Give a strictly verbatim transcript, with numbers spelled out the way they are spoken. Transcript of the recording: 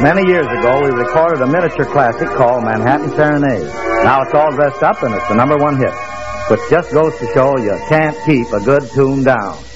Many years ago, we recorded a miniature classic called Manhattan Serenade. Now it's all dressed up, and it's the number one hit, which just goes to show you can't keep a good tune down.